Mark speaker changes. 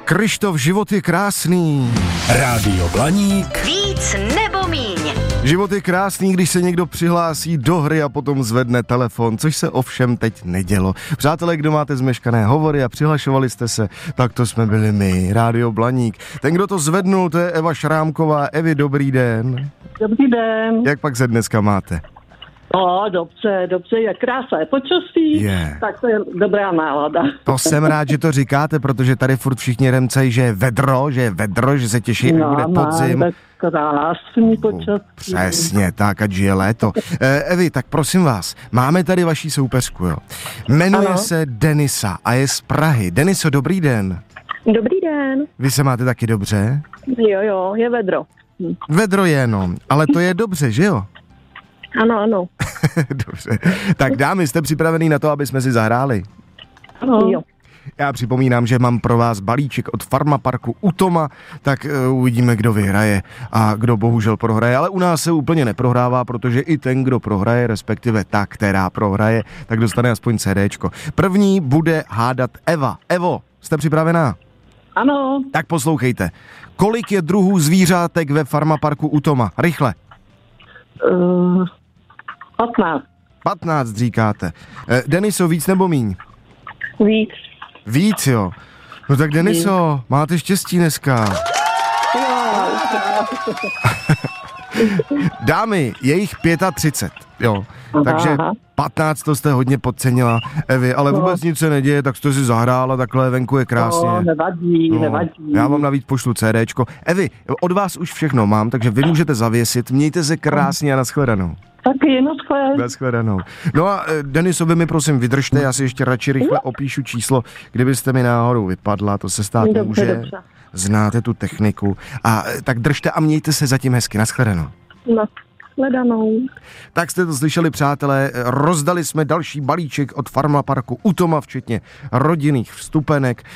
Speaker 1: Kryštof, život je krásný.
Speaker 2: Rádio Blaník.
Speaker 3: Víc nebo míň.
Speaker 1: Život je krásný, když se někdo přihlásí do hry a potom zvedne telefon, což se ovšem teď nedělo. Přátelé, kdo máte zmeškané hovory a přihlašovali jste se, tak to jsme byli my, Rádio Blaník. Ten, kdo to zvednul, to je Eva Šrámková. Evi, dobrý den.
Speaker 4: Dobrý den.
Speaker 1: Jak pak se dneska máte?
Speaker 4: No, dobře, je krásné počasí, tak to je dobrá nálada.
Speaker 1: To jsem rád, že to říkáte, protože tady furt všichni remcají, že je vedro, že se těší, že bude podzim.
Speaker 4: Krásný počasí.
Speaker 1: Přesně tak, ať žije léto. Evi, tak prosím vás, máme tady vaší soupeřku, jo. Jmenuje se Denisa a je z Prahy. Deniso, dobrý den.
Speaker 5: Dobrý den.
Speaker 1: Vy se máte taky dobře?
Speaker 5: Jo, je vedro.
Speaker 1: Vedro je, no, ale to je dobře, že jo?
Speaker 5: Ano.
Speaker 1: Dobře. Tak dámy, jste připravený na to, aby jsme si zahráli?
Speaker 5: Ano. Jo.
Speaker 1: Já připomínám, že mám pro vás balíček od Farmaparku Utoma, tak uvidíme, kdo vyhraje a kdo bohužel prohraje, ale u nás se úplně neprohrává, protože i ten, kdo prohraje, respektive ta, která prohraje, tak dostane aspoň CDčko. První bude hádat Eva. Evo, jste připravená?
Speaker 4: Ano.
Speaker 1: Tak poslouchejte. Kolik je druhů zvířátek ve Farmaparku Utoma? Rychle.
Speaker 4: 15.
Speaker 1: 15 říkáte. Deniso, víc nebo míň?
Speaker 5: Víc.
Speaker 1: Víc, jo. No tak Deniso, máte štěstí dneska. Dámy, je jich 35, jo. Takže 15 to jste hodně podcenila, Evi, ale vůbec nic se neděje, tak jste si zahrála, takhle venku je krásně.
Speaker 4: Nevadí.
Speaker 1: Já vám navíc pošlu CDčko. Evi, od vás už všechno mám, takže vy můžete zavěsit, mějte se krásně a nashledanou.
Speaker 4: Taky,
Speaker 1: nashledanou. No a Denisovi mi prosím vydržte, já si ještě radši rychle opíšu číslo, kdybyste mi náhodou vypadla, to se stát může.
Speaker 5: Dobře.
Speaker 1: Znáte tu techniku. A tak držte a mějte se zatím hezky, nashledanou.
Speaker 5: Nashledanou.
Speaker 1: Tak jste to slyšeli, přátelé, rozdali jsme další balíček od Farmaparku Utoma, včetně rodinných vstupenek.